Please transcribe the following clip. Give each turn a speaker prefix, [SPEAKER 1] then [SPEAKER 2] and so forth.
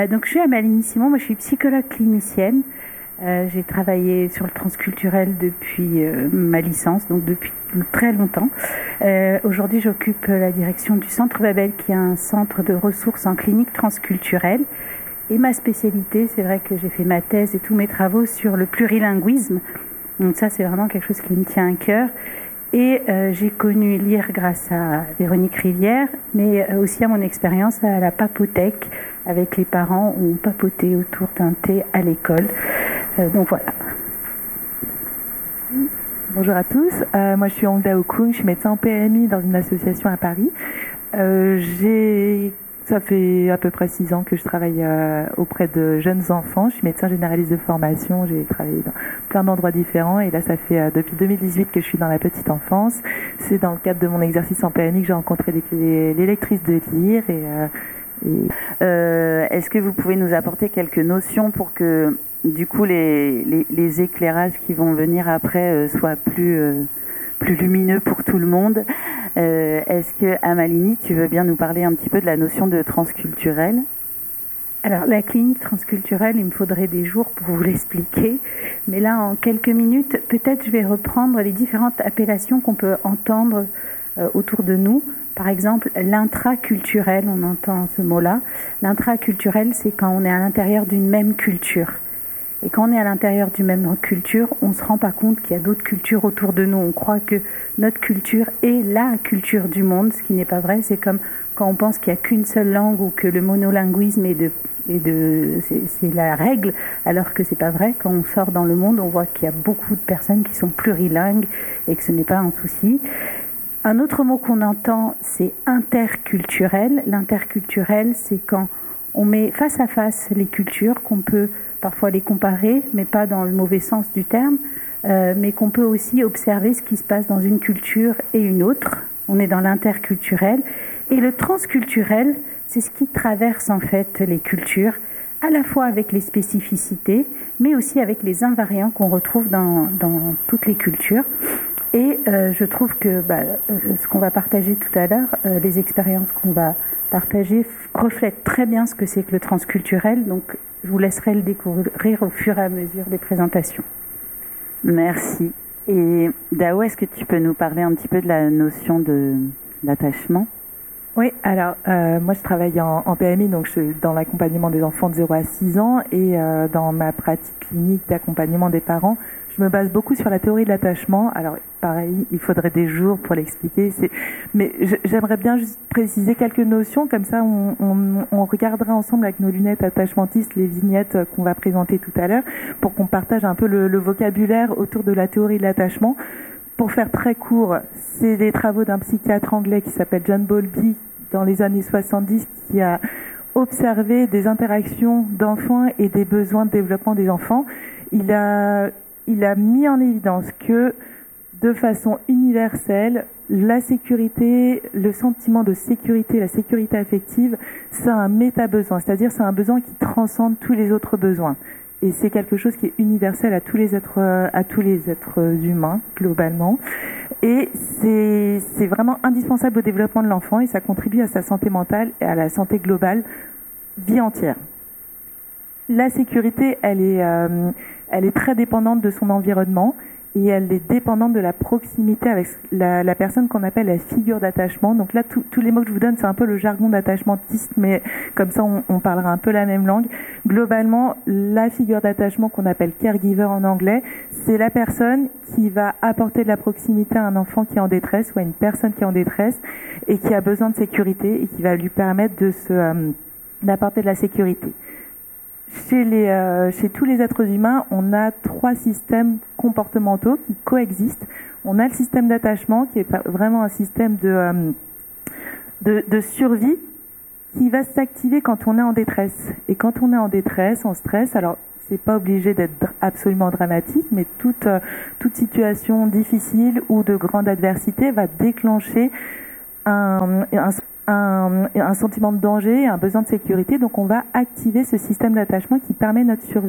[SPEAKER 1] Donc, je suis Amaline Simon, moi je suis psychologue clinicienne. J'ai travaillé sur le transculturel depuis ma licence, donc depuis très longtemps. Aujourd'hui, j'occupe la direction du Centre Babel, qui est un centre de ressources en clinique transculturelle. Et ma spécialité, c'est vrai que j'ai fait ma thèse et tous mes travaux sur le plurilinguisme. Donc ça, c'est vraiment quelque chose qui me tient à cœur. Et j'ai connu lire grâce à Véronique Rivière, mais aussi à mon expérience à la papothèque avec les parents où on papotait autour d'un thé à l'école. Donc voilà.
[SPEAKER 2] Bonjour à tous, moi je suis Ongda Okung, je suis médecin en PMI dans une association à Paris. Ça fait à peu près 6 ans que je travaille auprès de jeunes enfants. Je suis médecin généraliste de formation, j'ai travaillé dans plein d'endroits différents et là ça fait depuis 2018 que je suis dans la petite enfance. C'est dans le cadre de mon exercice en PMI que j'ai rencontré les lectrices de lire
[SPEAKER 3] Est-ce que vous pouvez nous apporter quelques notions pour que du coup les éclairages qui vont venir après soient plus lumineux pour tout le monde? Est-ce que Amalini, tu veux bien nous parler un petit peu de la notion de transculturel?
[SPEAKER 1] Alors la clinique transculturelle, il me faudrait des jours pour vous l'expliquer, mais là en quelques minutes, peut-être je vais reprendre les différentes appellations qu'on peut entendre autour de nous. Par exemple, l'intraculturel, on entend ce mot-là. L'intraculturel, c'est quand on est à l'intérieur d'une même culture. Et quand on est à l'intérieur d'une même culture, on ne se rend pas compte qu'il y a d'autres cultures autour de nous. On croit que notre culture est la culture du monde, ce qui n'est pas vrai. C'est comme quand on pense qu'il n'y a qu'une seule langue ou que le monolinguisme c'est la règle, alors que c'est pas vrai. Quand on sort dans le monde, on voit qu'il y a beaucoup de personnes qui sont plurilingues et que ce n'est pas un souci. Un autre mot qu'on entend, c'est interculturel. L'interculturel, c'est quand on met face à face les cultures, qu'on peut parfois les comparer, mais pas dans le mauvais sens du terme, mais qu'on peut aussi observer ce qui se passe dans une culture et une autre. On est dans l'interculturel. Et le transculturel, c'est ce qui traverse en fait les cultures, à la fois avec les spécificités, mais aussi avec les invariants qu'on retrouve dans toutes les cultures. Et je trouve que ce qu'on va partager tout à l'heure, les expériences qu'on va partager reflètent très bien ce que c'est que le transculturel. Donc, je vous laisserai le découvrir au fur et à mesure des présentations.
[SPEAKER 3] Merci. Et Dao, est-ce que tu peux nous parler un petit peu de la notion d'attachement?
[SPEAKER 2] Oui, alors moi je travaille en PMI, donc je suis dans l'accompagnement des enfants de 0 à 6 ans et dans ma pratique clinique d'accompagnement des parents, je me base beaucoup sur la théorie de l'attachement. Alors pareil, il faudrait des jours pour l'expliquer, mais j'aimerais bien juste préciser quelques notions, comme ça on regardera ensemble avec nos lunettes attachmentistes les vignettes qu'on va présenter tout à l'heure, pour qu'on partage un peu le vocabulaire autour de la théorie de l'attachement. Pour faire très court, c'est des travaux d'un psychiatre anglais qui s'appelle John Bowlby dans les années 70 qui a observé des interactions d'enfants et des besoins de développement des enfants. Il a mis en évidence que de façon universelle, la sécurité, le sentiment de sécurité, la sécurité affective, c'est un méta-besoin, c'est-à-dire c'est un besoin qui transcende tous les autres besoins. Et c'est quelque chose qui est universel à tous les êtres humains, globalement. Et c'est vraiment indispensable au développement de l'enfant et ça contribue à sa santé mentale et à la santé globale, vie entière. La sécurité, elle est très dépendante de son environnement et elle est dépendante de la proximité avec la personne qu'on appelle la figure d'attachement. Donc là, tous les mots que je vous donne, c'est un peu le jargon d'attachementiste, mais comme ça, on parlera un peu la même langue. Globalement, la figure d'attachement qu'on appelle caregiver en anglais, c'est la personne qui va apporter de la proximité à un enfant qui est en détresse ou à une personne qui est en détresse et qui a besoin de sécurité et qui va lui permettre d'apporter de la sécurité. Chez tous les êtres humains, on a 3 systèmes comportementaux qui coexistent. On a le système d'attachement qui est vraiment un système de survie qui va s'activer quand on est en détresse. Et quand on est en détresse, en stress, alors c'est pas obligé d'être absolument dramatique, mais toute situation difficile ou de grande adversité va déclencher un sentiment de danger, un besoin de sécurité. Donc on va activer ce système d'attachement qui permet notre survie.